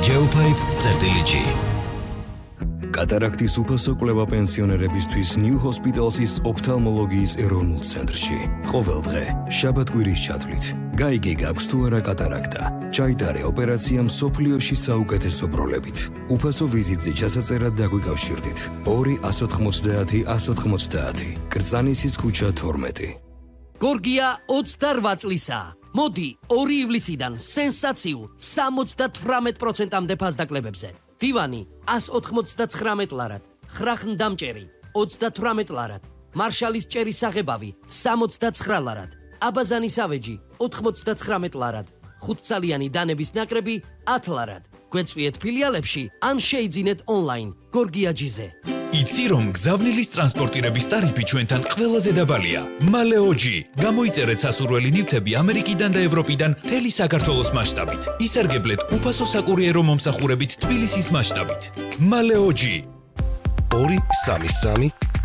geopipe.g კატარაქტის უფასო კვლევა პენსიონერებისთვის New Hospital's ოფთალმოლოგიის ეროვნულ ცენტრში. ყოველ დღე, შაბათ-კვირის ჩათვლით, გაიგე გაქვს თუ არა კატარაქტა. ჩაიტარე ოპერაცია მსოფლიოში საუკეთესო პროლებით. უფასო ვიზიტზე ჩასაწერად დაგვიკავშირდით. 2-190-190, კრწანისის ქუჩა 12. გორგია 28 წლისაა. მოდი 2 ივლისიდან სენსაციულ 78%-ამდე ფასდაკლებებზე. დივანი 199 ლარად, ხრახნდამჭერი 38 ლარად, მარშალის ჭერის საღებავი 69 ლარად, აბაზანის ავეჯი 99 ლარად, 5-წალიანი დანების ნაკრები 10 ლარად. გვეწვიეთ ფილიალებში ან შეიძინეთ ონლაინ გორგიაჯიზე. იცი რომ გზავნილის ტრანსპორტირების ტარიფი ჩვენთან ყველაზე დაბალია. მალეოჯი. გამოიწერეთ სასურველი ნივთები ამერიკიდან და ევროპიდან მთელი საქართველოს მასშტაბით. ისარგებლეთ უფასო საკურიერო მომსახურებით თბილისის მასშტაბით. მალეოჯი. 233